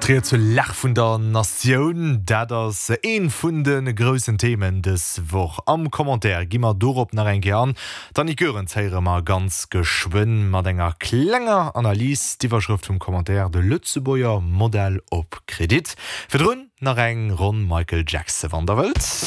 Trier zu Lach vun der Nation, dat ass een vun den grössen Themen des Woch. Am Kommentar gimmer dorop nach en gern, dann ik görenzeire mal ganz geschwinn mat enger klenger Analyse d'Iwerschrift vum Kommentar de Lützeboer Modell op Kredit. Firrun nach eng Ron Michael Jackson van der Welt.